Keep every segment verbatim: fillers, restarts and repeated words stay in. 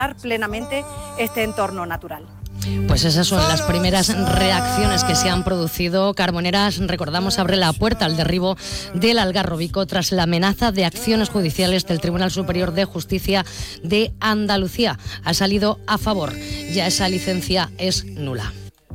plenamente este entorno natural. Pues esas son las primeras reacciones que se han producido. Carboneras, recordamos, abre la puerta al derribo del Algarrobico tras la amenaza de acciones judiciales del Tribunal Superior de Justicia de Andalucía. Ha salido a favor. Ya esa licencia es nula.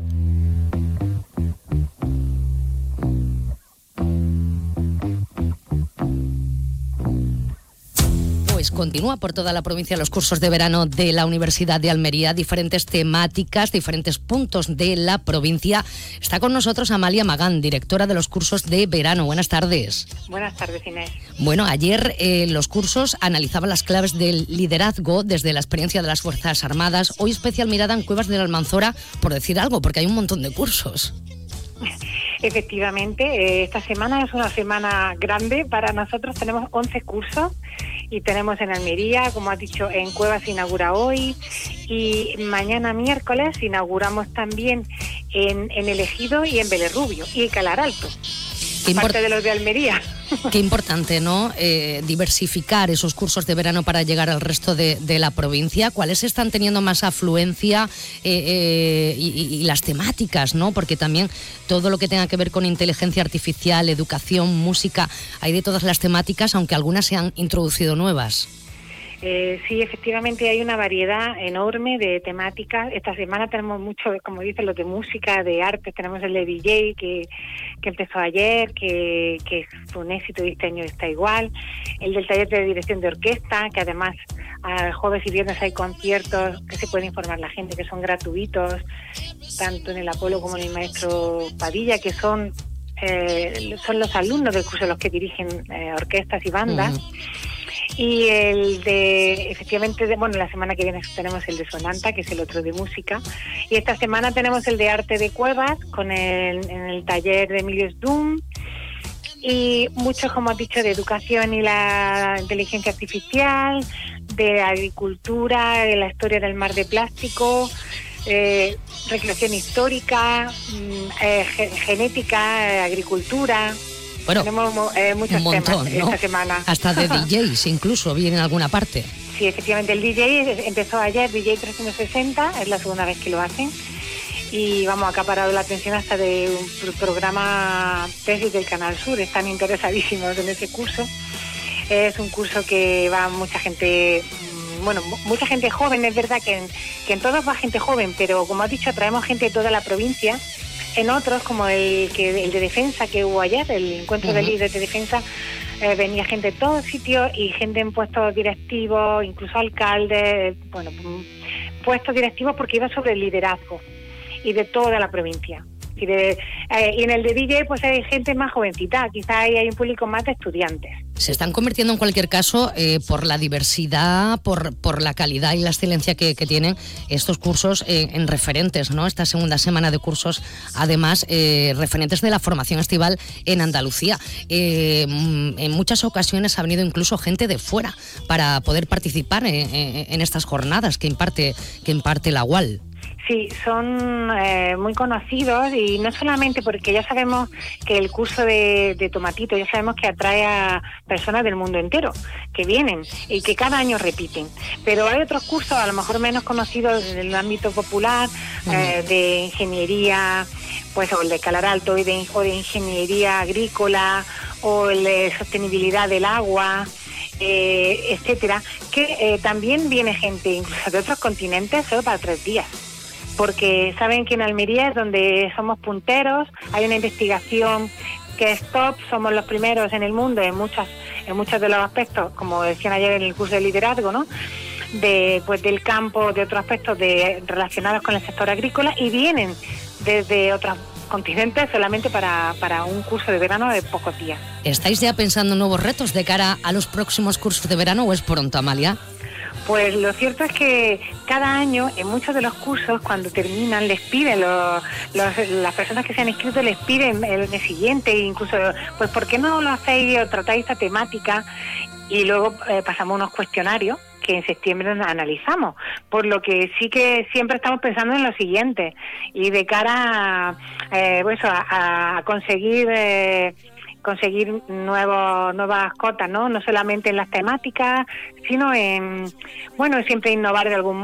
Pues continúa por toda la provincia los cursos de verano de la Universidad de Almería, diferentes temáticas, diferentes puntos de la provincia. Está con nosotros Amalia Magán, directora de los cursos de verano. Buenas tardes. Buenas tardes, Inés. Bueno, ayer eh, los cursos analizaban las claves del liderazgo desde la experiencia de las Fuerzas Armadas. Hoy especial mirada en Cuevas de la Almanzora, por decir algo, porque hay un montón de cursos. Efectivamente, eh, esta semana es una semana grande para nosotros. Tenemos once cursos y tenemos en Almería, como has dicho, en Cuevas se inaugura hoy y mañana miércoles inauguramos también en, en El Ejido y en Belerrubio y Calar Alto, aparte de los de Almería. Qué importante, ¿no? Eh, diversificar esos cursos de verano para llegar al resto de, de la provincia. ¿Cuáles están teniendo más afluencia eh, eh, y, y las temáticas, ¿no? Porque también todo lo que tenga que ver con inteligencia artificial, educación, música, hay de todas las temáticas, aunque algunas se han introducido nuevas. Eh, sí, efectivamente hay una variedad enorme de temáticas. Esta semana tenemos mucho, como dicen, los de música, de arte. Tenemos el de D J que, que empezó ayer, que, que fue un éxito y este año está igual. El del taller de dirección de orquesta, que además a jueves y viernes hay conciertos que se puede informar la gente, que son gratuitos, tanto en el Apolo como en el Maestro Padilla, que son, eh, son los alumnos del curso los que dirigen eh, orquestas y bandas. Uh-huh. Y el de, efectivamente, de, bueno, la semana que viene tenemos el de Sonanta, que es el otro de música. Y esta semana tenemos el de arte de Cuevas, con el, en el taller de Emilio Sdum. Y muchos, como has dicho, de educación y la inteligencia artificial, de agricultura, de la historia del mar de plástico, eh, recreación histórica, eh, genética, eh, agricultura. Bueno, tenemos eh, muchos un montón, temas, ¿no? Esta semana. Hasta de D Js incluso viene en alguna parte. Sí, efectivamente, el D J empezó ayer, D J trescientos sesenta, es la segunda vez que lo hacen. Y vamos, acá ha parado la atención hasta de un programa tesis del Canal Sur, están interesadísimos en ese curso. Es un curso que va mucha gente, bueno, mucha gente joven, es verdad que en, que en todos va gente joven, pero como has dicho, traemos gente de toda la provincia. En otros, como el que el de defensa que hubo ayer, el encuentro uh-huh. de líderes de defensa, eh, venía gente de todos sitios y gente en puestos directivos, incluso alcaldes, bueno, puestos directivos porque iba sobre el liderazgo y de toda la provincia. Y, de, eh, y en el de D J pues hay gente más jovencita, quizá hay, hay un público más de estudiantes. Se están convirtiendo en cualquier caso eh, por la diversidad, por, por la calidad y la excelencia que, que tienen estos cursos eh, en referentes, ¿no? Esta segunda semana de cursos, además, eh, referentes de la formación estival en Andalucía. Eh, en muchas ocasiones ha venido incluso gente de fuera para poder participar en, en, en estas jornadas que imparte, que imparte la U A L. Sí, son eh, muy conocidos y no solamente porque ya sabemos que el curso de, de Tomatito, ya sabemos que atrae a personas del mundo entero que vienen y que cada año repiten, pero hay otros cursos a lo mejor menos conocidos en el ámbito popular, uh-huh. eh, de ingeniería, pues o el de Calar Alto o de, o de ingeniería agrícola o el de sostenibilidad del agua. Eh, etcétera, que eh, también viene gente incluso de otros continentes solo para tres días. Porque saben que en Almería es donde somos punteros, hay una investigación que es top, somos los primeros en el mundo en muchas, en muchos de los aspectos, como decían ayer en el curso de liderazgo, ¿no? De, pues, del campo, de otros aspectos de, relacionados con el sector agrícola y vienen desde otros continentes solamente para, para un curso de verano de pocos días. ¿Estáis ya pensando en nuevos retos de cara a los próximos cursos de verano o es pronto, Amalia? Pues lo cierto es que cada año en muchos de los cursos cuando terminan les piden los, los, las personas que se han inscrito les piden el mes siguiente, incluso pues ¿por qué no lo hacéis o tratáis esta temática? Y luego eh, pasamos unos cuestionarios que en septiembre analizamos, por lo que sí que siempre estamos pensando en lo siguiente y de cara a, eh, pues a, a conseguir eh, conseguir nuevos, nuevas cotas, ¿no? No solamente en las temáticas, sino en, bueno, siempre innovar de algún modo.